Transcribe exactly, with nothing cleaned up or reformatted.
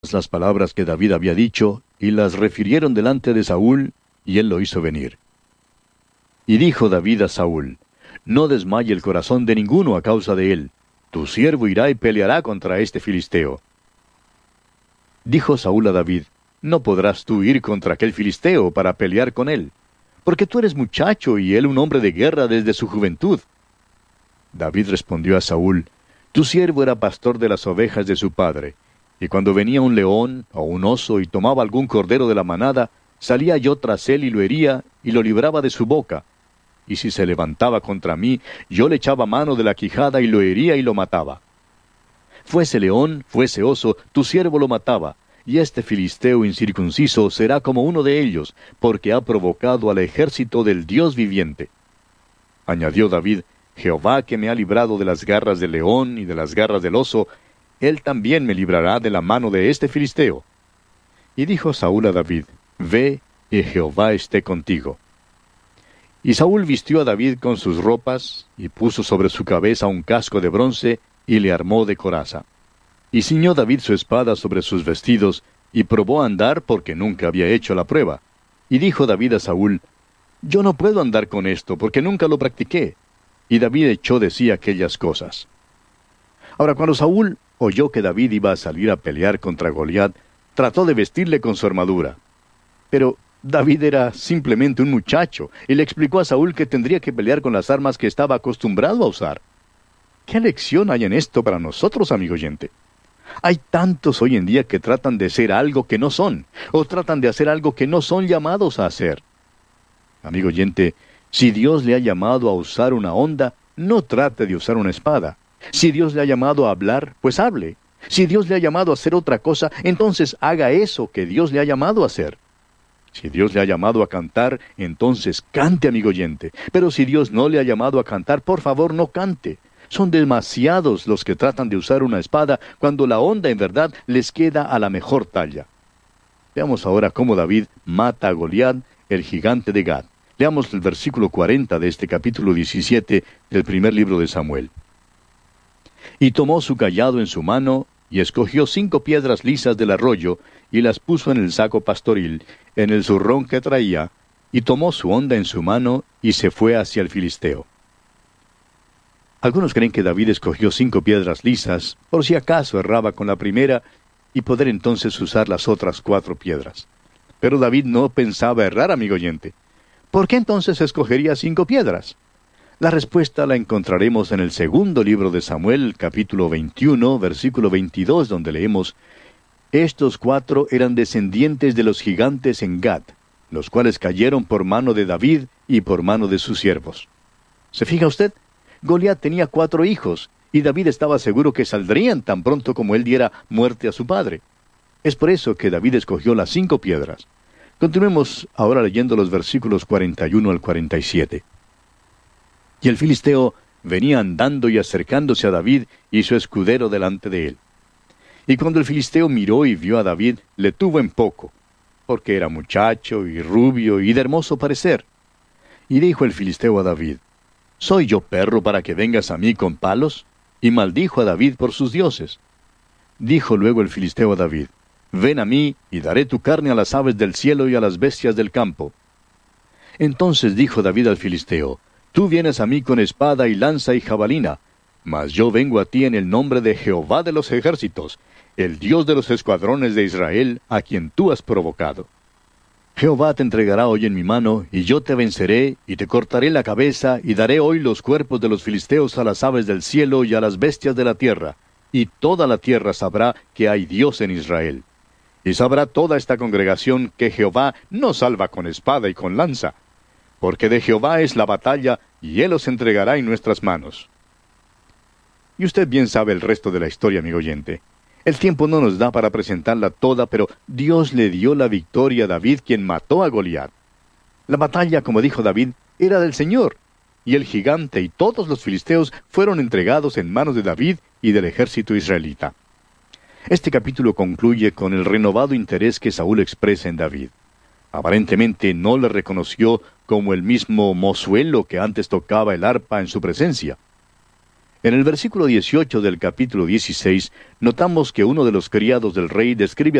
las palabras que David había dicho, y las refirieron delante de Saúl, y él lo hizo venir. Y dijo David a Saúl: No desmaye el corazón de ninguno a causa de él. Tu siervo irá y peleará contra este filisteo. Dijo Saúl a David: No podrás tú ir contra aquel filisteo para pelear con él, porque tú eres muchacho y él un hombre de guerra desde su juventud. David respondió a Saúl: Tu siervo era pastor de las ovejas de su padre, y cuando venía un león o un oso y tomaba algún cordero de la manada, salía yo tras él y lo hería y lo libraba de su boca. Y si se levantaba contra mí, yo le echaba mano de la quijada y lo hería y lo mataba. Fuese león, fuese oso, tu siervo lo mataba, y este filisteo incircunciso será como uno de ellos, porque ha provocado al ejército del Dios viviente. Añadió David: Jehová, que me ha librado de las garras del león y de las garras del oso, él también me librará de la mano de este filisteo. Y dijo Saúl a David: Ve, y Jehová esté contigo. Y Saúl vistió a David con sus ropas, y puso sobre su cabeza un casco de bronce, y le armó de coraza. Y ciñó David su espada sobre sus vestidos, y probó a andar porque nunca había hecho la prueba. Y dijo David a Saúl: Yo no puedo andar con esto, porque nunca lo practiqué. Y David echó de sí aquellas cosas. Ahora, cuando Saúl oyó que David iba a salir a pelear contra Goliat, trató de vestirle con su armadura. Pero David era simplemente un muchacho, y le explicó a Saúl que tendría que pelear con las armas que estaba acostumbrado a usar. ¿Qué lección hay en esto para nosotros, amigo oyente? Hay tantos hoy en día que tratan de ser algo que no son, o tratan de hacer algo que no son llamados a hacer. Amigo oyente, si Dios le ha llamado a usar una honda, no trate de usar una espada. Si Dios le ha llamado a hablar, pues hable. Si Dios le ha llamado a hacer otra cosa, entonces haga eso que Dios le ha llamado a hacer. Si Dios le ha llamado a cantar, entonces cante, amigo oyente. Pero si Dios no le ha llamado a cantar, por favor no cante. Son demasiados los que tratan de usar una espada cuando la honda en verdad les queda a la mejor talla. Veamos ahora cómo David mata a Goliat, el gigante de Gat. Leamos el versículo cuarenta de este capítulo diecisiete del primer libro de Samuel. Y tomó su cayado en su mano, y escogió cinco piedras lisas del arroyo, y las puso en el saco pastoril, en el zurrón que traía, y tomó su honda en su mano, y se fue hacia el filisteo. Algunos creen que David escogió cinco piedras lisas, por si acaso erraba con la primera, y poder entonces usar las otras cuatro piedras. Pero David no pensaba errar, amigo oyente. ¿Por qué entonces escogería cinco piedras? La respuesta la encontraremos en el segundo libro de Samuel, capítulo veintiuno, versículo veintidós, donde leemos: Estos cuatro eran descendientes de los gigantes en Gat, los cuales cayeron por mano de David y por mano de sus siervos. ¿Se fija usted? Goliat tenía cuatro hijos, y David estaba seguro que saldrían tan pronto como él diera muerte a su padre. Es por eso que David escogió las cinco piedras. Continuemos ahora leyendo los versículos cuarenta y uno al cuarenta y siete. Y el filisteo venía andando y acercándose a David y su escudero delante de él. Y cuando el filisteo miró y vio a David, le tuvo en poco, porque era muchacho y rubio y de hermoso parecer. Y dijo el filisteo a David: ¿Soy yo perro para que vengas a mí con palos? Y maldijo a David por sus dioses. Dijo luego el filisteo a David: Ven a mí, y daré tu carne a las aves del cielo y a las bestias del campo. Entonces dijo David al filisteo: Tú vienes a mí con espada y lanza y jabalina, mas yo vengo a ti en el nombre de Jehová de los ejércitos, el Dios de los escuadrones de Israel, a quien tú has provocado. Jehová te entregará hoy en mi mano, y yo te venceré, y te cortaré la cabeza, y daré hoy los cuerpos de los filisteos a las aves del cielo y a las bestias de la tierra, y toda la tierra sabrá que hay Dios en Israel. Y sabrá toda esta congregación que Jehová no salva con espada y con lanza, porque de Jehová es la batalla, y Él os entregará en nuestras manos. Y usted bien sabe el resto de la historia, amigo oyente. El tiempo no nos da para presentarla toda, pero Dios le dio la victoria a David, quien mató a Goliat. La batalla, como dijo David, era del Señor, y el gigante y todos los filisteos fueron entregados en manos de David y del ejército israelita. Este capítulo concluye con el renovado interés que Saúl expresa en David. Aparentemente no le reconoció como el mismo mozuelo que antes tocaba el arpa en su presencia. En el versículo dieciocho del capítulo dieciséis, notamos que uno de los criados del rey describe